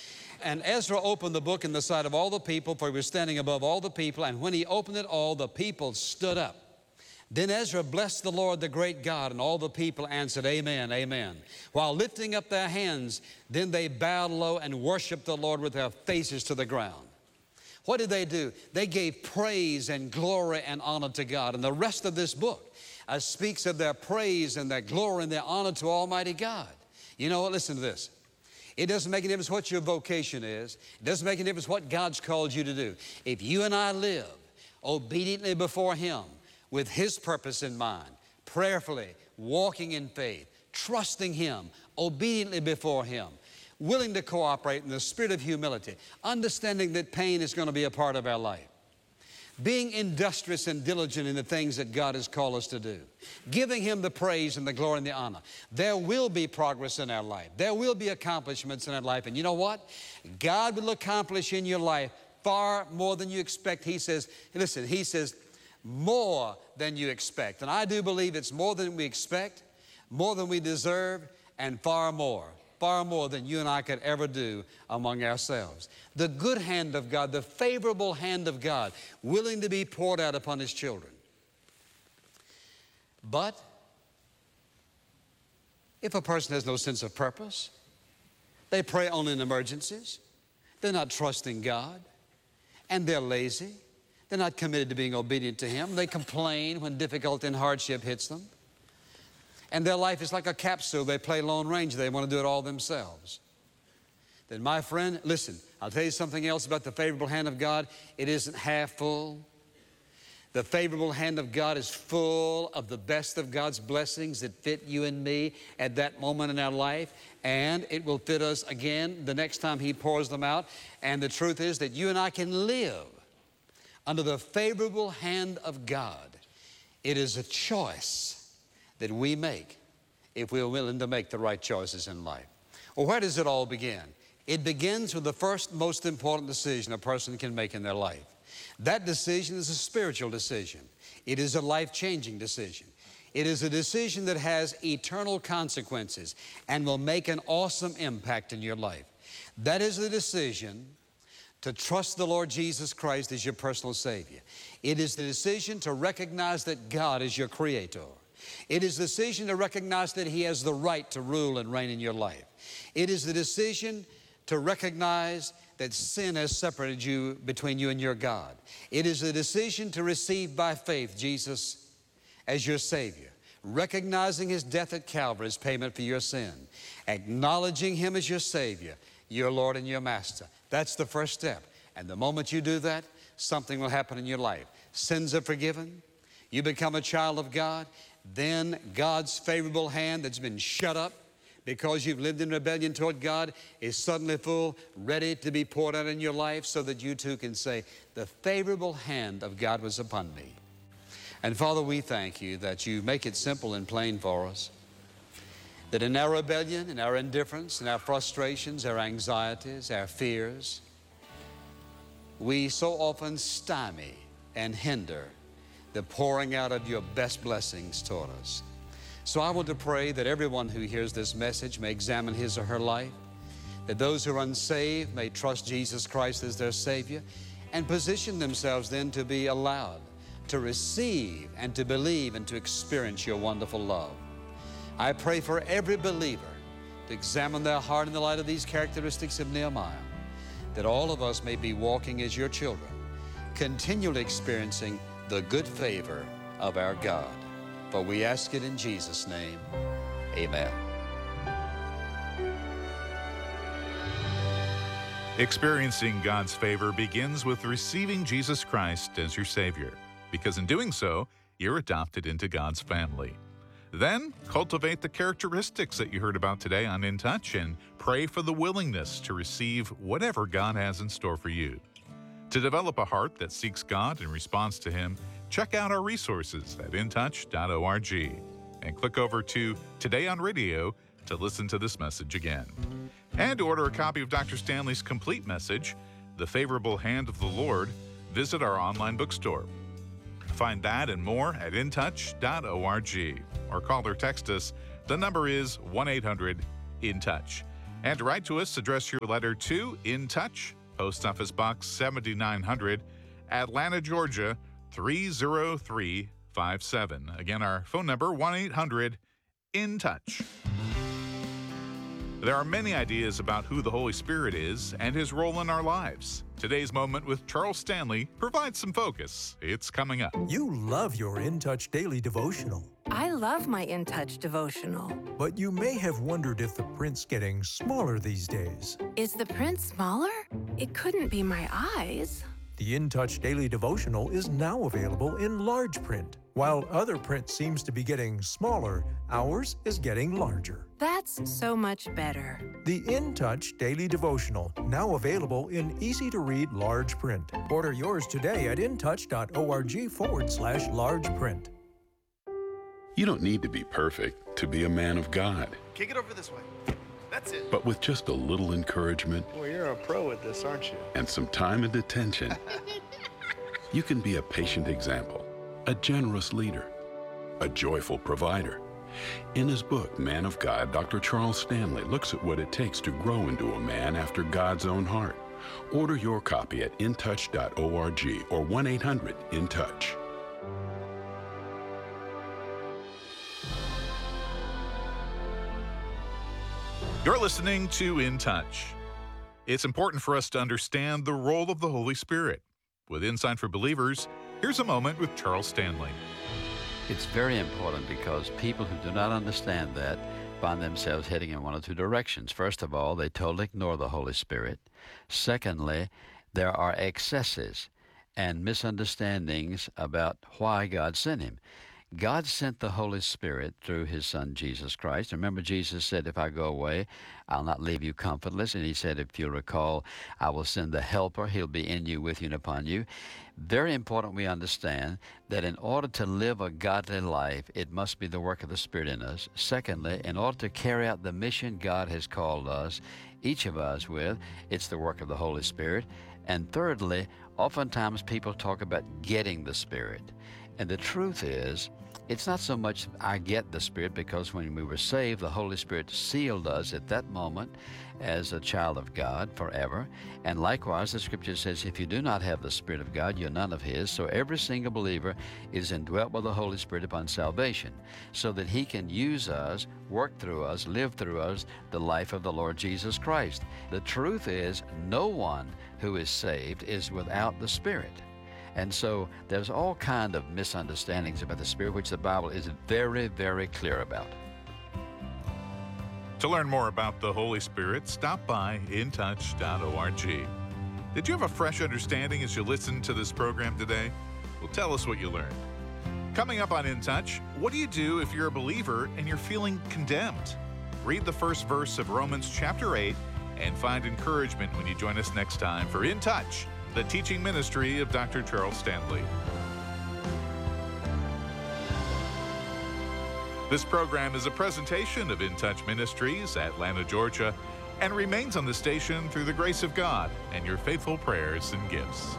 And Ezra opened the book in the sight of all the people, for he was standing above all the people. And when he opened it, all the people stood up. Then Ezra blessed the Lord, the great God, and all the people answered, Amen, Amen. While lifting up their hands, then they bowed low and worshiped the Lord with their faces to the ground. What did they do? They gave praise and glory and honor to God. And the rest of this book uh, speaks of their praise and their glory and their honor to Almighty God. You know what? Listen to this. It doesn't make any difference what your vocation is. It doesn't make any difference what God's called you to do. If you and I live obediently before Him with His purpose in mind, prayerfully, walking in faith, trusting Him, obediently before Him, willing to cooperate in the spirit of humility, understanding that pain is going to be a part of our life, being industrious and diligent in the things that God has called us to do, giving Him the praise and the glory and the honor. There will be progress in our life. There will be accomplishments in our life. And you know what? God will accomplish in your life far more than you expect. He says, listen, He says, more than you expect. And I do believe it's more than we expect, more than we deserve, and far more. Far more than you and I could ever do among ourselves. The good hand of God, the favorable hand of God, willing to be poured out upon His children. But if a person has no sense of purpose, they pray only in emergencies, they're not trusting God, and they're lazy, they're not committed to being obedient to Him, they complain when difficulty and hardship hits them, and their life is like a capsule. They play Lone Ranger. They want to do it all themselves. Then, my friend, listen, I'll tell you something else about the favorable hand of God. It isn't half full. The favorable hand of God is full of the best of God's blessings that fit you and me at that moment in our life, and it will fit us again the next time He pours them out. And the truth is that you and I can live under the favorable hand of God. It is a choice that we make if we're willing to make the right choices in life. Well, where does it all begin? It begins with the first most important decision a person can make in their life. That decision is a spiritual decision. It is a life-changing decision. It is a decision that has eternal consequences and will make an awesome impact in your life. That is the decision to trust the Lord Jesus Christ as your personal Savior. It is the decision to recognize that God is your Creator. It is the decision to recognize that He has the right to rule and reign in your life. It is the decision to recognize that sin has separated you between you and your God. It is the decision to receive by faith Jesus as your Savior, recognizing His death at Calvary as payment for your sin, acknowledging Him as your Savior, your Lord and your Master. That's the first step. And the moment you do that, something will happen in your life. Sins are forgiven. You become a child of God. Then God's favorable hand that's been shut up because you've lived in rebellion toward God is suddenly full, ready to be poured out in your life so that you too can say, the favorable hand of God was upon me. And Father, we thank You that You make it simple and plain for us, that in our rebellion, in our indifference, in our frustrations, our anxieties, our fears, we so often stymie and hinder the pouring out of Your best blessings toward us. So I want to pray that everyone who hears this message may examine his or her life, that those who are unsaved may trust Jesus Christ as their Savior and position themselves then to be allowed to receive and to believe and to experience Your wonderful love. I pray for every believer to examine their heart in the light of these characteristics of Nehemiah, that all of us may be walking as Your children, continually experiencing the good favor of our God. For we ask it in Jesus' name, amen. Experiencing God's favor begins with receiving Jesus Christ as your Savior. because in doing so, you're adopted into God's family. Then, cultivate the characteristics that you heard about today on In Touch and pray for the willingness to receive whatever God has in store for you. To develop a heart that seeks God and responds to Him, check out our resources at in touch dot org and click over to Today on Radio to listen to this message again. And to order a copy of Doctor Stanley's complete message, The Favorable Hand of the Lord, visit our online bookstore. Find that and more at in touch dot org or call or text us. The number is one eight hundred in touch. And to write to us, address your letter to In Touch, Post Office Box seventy-nine hundred, Atlanta, Georgia three zero three five seven. Again, our phone number one eight hundred in touch. There are many ideas about who the Holy Spirit is and His role in our lives. Today's Moment with Charles Stanley provides some focus. It's coming up. You love your In Touch daily devotional. I love my In Touch devotional. But you may have wondered if the print's getting smaller these days. Is the print smaller? It couldn't be my eyes. The In Touch daily devotional is now available in large print. While other print seems to be getting smaller, ours is getting larger. That's so much better. The In Touch daily devotional, now available in easy-to-read large print. Order yours today at in touch dot org forward slash large print. You don't need to be perfect to be a man of God. Kick it over this way. That's it. But with just a little encouragement, Well, you're a pro at this, aren't you? and some time and attention, you can be a patient example, a generous leader, a joyful provider. In his book, Man of God, Doctor Charles Stanley looks at what it takes to grow into a man after God's own heart. Order your copy at in touch dot org or one eight hundred in touch. You're listening to In Touch. It's important for us to understand the role of the Holy Spirit. With Insight for Believers, here's a moment with Charles Stanley. It's very important because people who do not understand that find themselves heading in one of two directions. First of all, they totally ignore the Holy Spirit. Secondly, there are excesses and misunderstandings about why God sent him. God sent the Holy Spirit through his Son, Jesus Christ. Remember, Jesus said, if I go away, I'll not leave you comfortless. And he said, if you recall, I will send the Helper. He'll be in you, with you, and upon you. Very important we understand that in order to live a godly life, it must be the work of the Spirit in us. Secondly, in order to carry out the mission God has called us, each of us with, it's the work of the Holy Spirit. And thirdly, oftentimes people talk about getting the Spirit. And the truth is, it's not so much I get the Spirit, because when we were saved, the Holy Spirit sealed us at that moment as a child of God forever. And likewise, the Scripture says, if you do not have the Spirit of God, you're none of his. So every single believer is indwelt with the Holy Spirit upon salvation, so that he can use us, work through us, live through us, the life of the Lord Jesus Christ. The truth is, no one who is saved is without the Spirit. And so there's all kind of misunderstandings about the Spirit, which the Bible is very, very clear about. To learn more about the Holy Spirit, stop by in touch dot org. Did you have a fresh understanding as you listened to this program today? Well, tell us what you learned. Coming up on In Touch, what do you do if you're a believer and you're feeling condemned? Read the first verse of Romans chapter eight and find encouragement when you join us next time for In Touch, the teaching ministry of Doctor Charles Stanley. This program is a presentation of In Touch Ministries, Atlanta, Georgia, and remains on the station through the grace of God and your faithful prayers and gifts.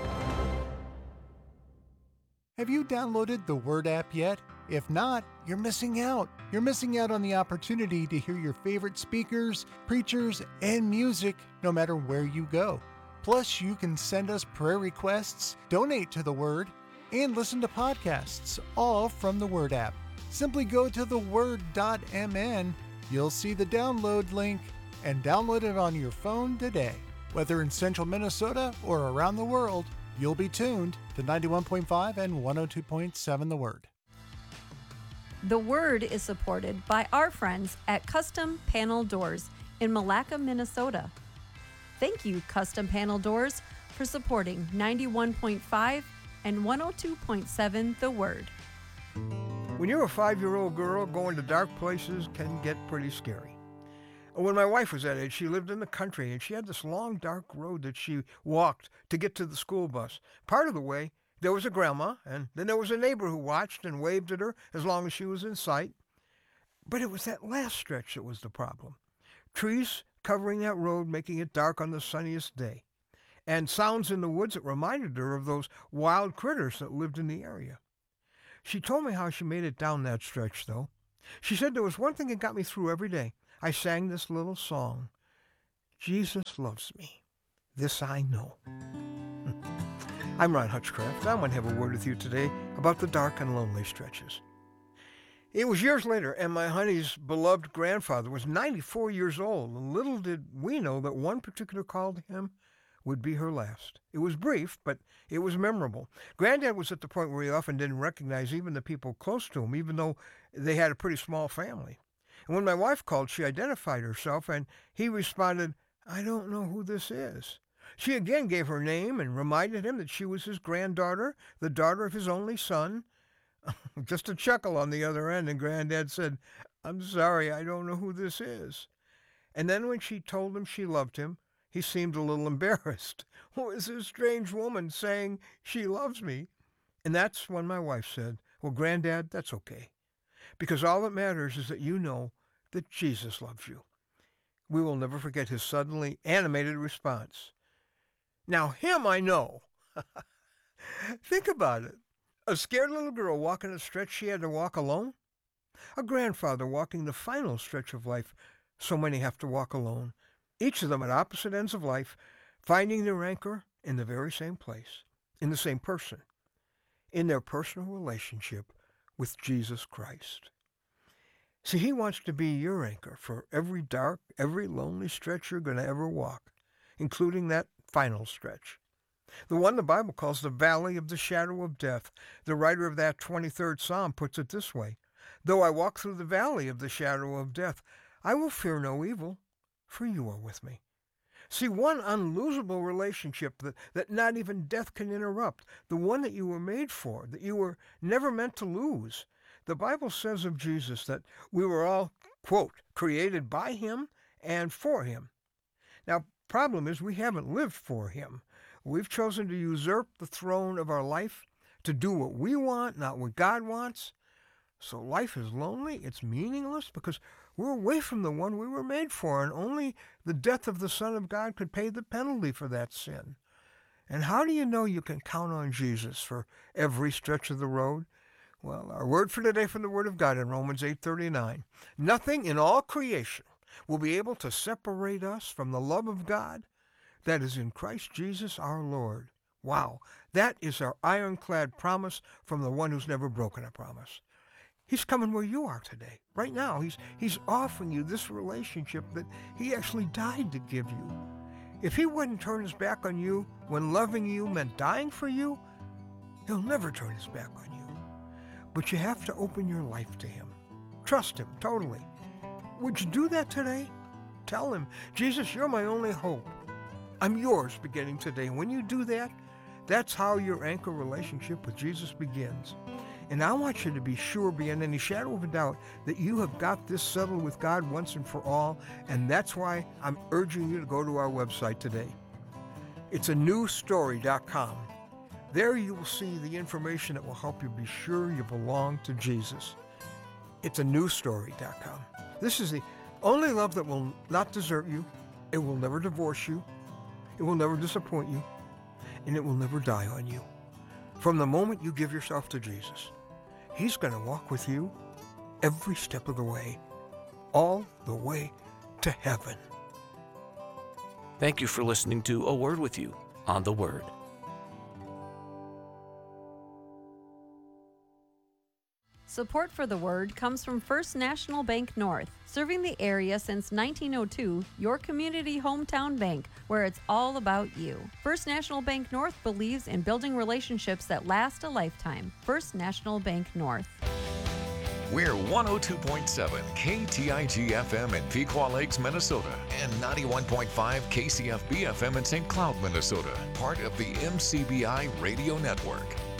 Have you downloaded the Word app yet? If not, you're missing out. You're missing out on the opportunity to hear your favorite speakers, preachers, and music no matter where you go. Plus, you can send us prayer requests, donate to the Word, and listen to podcasts, all from the Word app. Simply go to the word dot m n, you'll see the download link, and download it on your phone today. Whether in central Minnesota or around the world, you'll be tuned to ninety-one point five and one oh two point seven The Word. The Word is supported by our friends at Custom Panel Doors in Malacca, Minnesota. Thank you, Custom Panel Doors, for supporting ninety-one point five and one oh two point seven The Word. When you're a five-year-old girl, going to dark places can get pretty scary. When my wife was that age, she lived in the country, and she had this long, dark road that she walked to get to the school bus. Part of the way, there was a grandma, and then there was a neighbor who watched and waved at her as long as she was in sight. But it was that last stretch that was the problem. Trees covering that road, making it dark on the sunniest day, and sounds in the woods that reminded her of those wild critters that lived in the area. She told me how she made it down that stretch, though. She said there was one thing that got me through every day. I sang this little song. Jesus loves me. This I know. I'm Ron Hutchcraft. I want to have a word with you today about the dark and lonely stretches. It was years later, and my honey's beloved grandfather was ninety-four years old, and little did we know that one particular call to him would be her last. It was brief, but it was memorable. Granddad was at the point where he often didn't recognize even the people close to him, even though they had a pretty small family. And when my wife called, she identified herself, and he responded, "I don't know who this is." She again gave her name and reminded him that she was his granddaughter, the daughter of his only son. Just a chuckle on the other end, and Granddad said, "I'm sorry, I don't know who this is." And then when she told him she loved him, he seemed a little embarrassed. Who is this strange woman saying she loves me? And that's when my wife said, "Well, Granddad, that's okay. Because all that matters is that you know that Jesus loves you." We will never forget his suddenly animated response. Now, him I know. Think about it. A scared little girl walking a stretch she had to walk alone? A grandfather walking the final stretch of life so many have to walk alone. Each of them at opposite ends of life, finding their anchor in the very same place, in the same person, in their personal relationship with Jesus Christ. See, he wants to be your anchor for every dark, every lonely stretch you're going to ever walk, including that final stretch. The one the Bible calls the valley of the shadow of death. The writer of that twenty-third Psalm puts it this way: "Though I walk through the valley of the shadow of death, I will fear no evil, for you are with me." See, one unlosable relationship that, that not even death can interrupt, the one that you were made for, that you were never meant to lose. The Bible says of Jesus that we were all, quote, created by him and for him. Now, problem is we haven't lived for him. We've chosen to usurp the throne of our life, to do what we want, not what God wants. So life is lonely, it's meaningless, because we're away from the one we were made for, and only the death of the Son of God could pay the penalty for that sin. And how do you know you can count on Jesus for every stretch of the road? Well, our word for today from the Word of God in Romans eight thirty-nine. Nothing in all creation will be able to separate us from the love of God that is in Christ Jesus our Lord. Wow, that is our ironclad promise from the one who's never broken a promise. He's coming where you are today. Right now, he's, he's offering you this relationship that he actually died to give you. If he wouldn't turn his back on you when loving you meant dying for you, he'll never turn his back on you. But you have to open your life to him. Trust him totally. Would you do that today? Tell him, "Jesus, you're my only hope. I'm yours beginning today." When you do that, that's how your anchor relationship with Jesus begins. And I want you to be sure beyond any shadow of a doubt that you have got this settled with God once and for all, and that's why I'm urging you to go to our website today. It's a new story dot com. There you will see the information that will help you be sure you belong to Jesus. It's a new story dot com. This is the only love that will not desert you. It will never divorce you. It will never disappoint you. And it will never die on you. From the moment you give yourself to Jesus, he's going to walk with you every step of the way, all the way to heaven. Thank you for listening to A Word with You on The Word. Support for The Word comes from First National Bank North, serving the area since nineteen oh two, your community hometown bank, where it's all about you. First National Bank North believes in building relationships that last a lifetime. First National Bank North. We're one oh two point seven K T I G F M in Pequot Lakes, Minnesota, and ninety-one point five K C F B F M in Saint Cloud, Minnesota, part of the M C B I Radio Network.